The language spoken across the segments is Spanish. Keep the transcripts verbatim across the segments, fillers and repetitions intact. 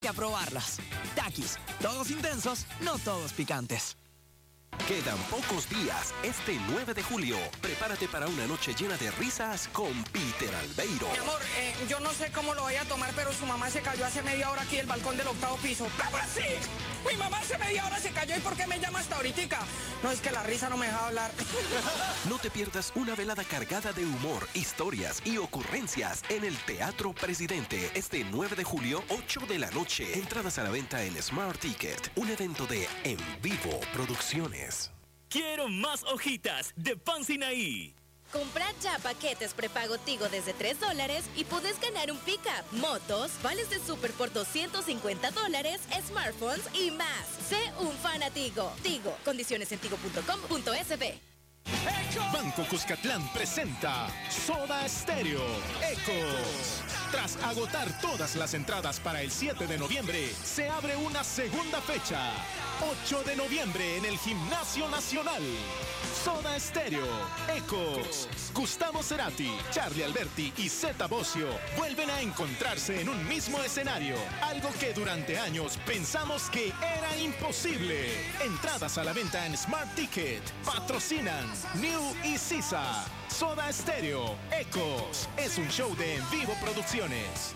A probarlas. Takis, todos intensos, no todos picantes. Quedan pocos días, este nueve de julio. Prepárate para una noche llena de risas con Peter Albeiro. Mi amor, eh, yo no sé cómo lo vaya a tomar, pero su mamá se cayó hace media hora aquí del balcón del octavo piso. ¡Ahora sí! Mi mamá hace media hora se cayó, ¿y por qué me llama hasta ahoritica? No, es que la risa no me deja hablar. No te pierdas una velada cargada de humor, historias y ocurrencias en el Teatro Presidente este nueve de julio, ocho de la noche. Entradas a la venta en Smart Ticket, un evento de En Vivo Producciones. Quiero más hojitas de Pan Sinaí. Compra ya paquetes prepago Tigo desde tres dólares y puedes ganar un pick-up, motos, vales de súper por doscientos cincuenta dólares, smartphones y más. Sé un fan a Tigo. Tigo. Condiciones en tigo punto com punto es be. Banco Cuscatlán presenta Soda Stereo Ecos. Tras agotar todas las entradas para el siete de noviembre, se abre una segunda fecha. ocho de noviembre en el Gimnasio Nacional. Soda Stereo Ecos. Gustavo Cerati, Charlie Alberti y Zeta Bosio vuelven a encontrarse en un mismo escenario. Algo que durante años pensamos que era imposible. Entradas a la venta en Smart Ticket. Patrocinan New y Sisa. Soda Stereo Ecos. Es un show de En Vivo Producciones.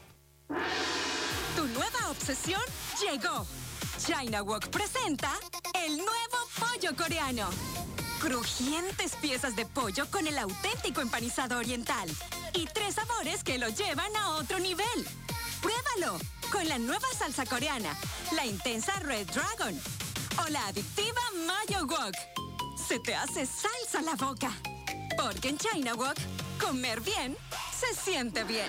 Tu nueva obsesión llegó. China Wok presenta el nuevo pollo coreano. Crujientes piezas de pollo con el auténtico empanizado oriental. Y tres sabores que lo llevan a otro nivel. ¡Pruébalo! Con la nueva salsa coreana, la intensa Red Dragon o la adictiva Mayo Wok. Se te hace salsa la boca. Porque en China Wok, comer bien se siente bien.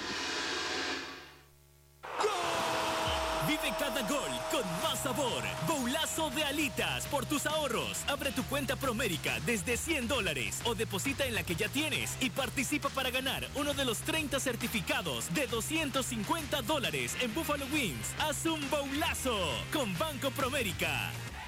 Vive cada gol con más sabor. Boulazo de alitas por tus ahorros. Abre tu cuenta Promérica desde cien dólares o deposita en la que ya tienes y participa para ganar uno de los treinta certificados de doscientos cincuenta dólares en Buffalo Wings. Haz un boulazo con Banco Promérica.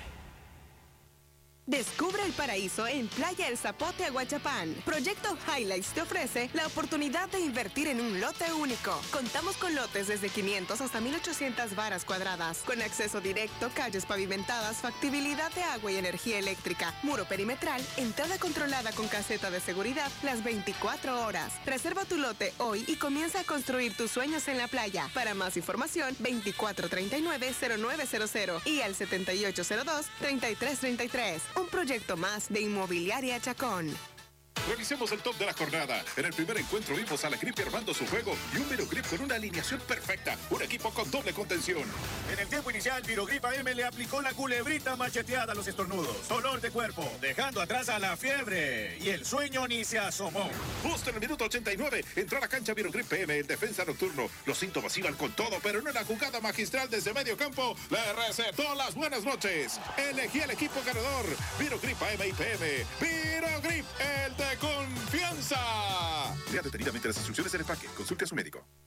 Descubre el paraíso en Playa El Zapote, Aguachapán. Proyecto Highlights te ofrece la oportunidad de invertir en un lote único. Contamos con lotes desde quinientos hasta mil ochocientas varas cuadradas, con acceso directo, calles pavimentadas, factibilidad de agua y energía eléctrica, muro perimetral, entrada controlada con caseta de seguridad las veinticuatro horas. Reserva tu lote hoy y comienza a construir tus sueños en la playa. Para más información, veinticuatro treinta y nueve cero nueve cero cero y al setenta y ocho cero dos treinta y tres treinta y tres. Un proyecto más de Inmobiliaria Chacón. Revisemos el top de la jornada. En el primer encuentro vimos a la Grip armando su juego y un Virogrip con una alineación perfecta. Un equipo con doble contención. En el tiempo inicial, Virogrip A M le aplicó la culebrita macheteada a los estornudos. Dolor de cuerpo, dejando atrás a la fiebre. Y el sueño ni se asomó. Justo en el minuto ochenta y nueve, entró a la cancha Virogrip P M, el defensa nocturno. Los síntomas iban con todo, pero en una jugada magistral desde medio campo, le recetó las buenas noches. Elegí el equipo ganador. Virogrip A M y P M. Virogrip, el de confianza. Lea detenidamente las instrucciones del empaque. Consulte a su médico.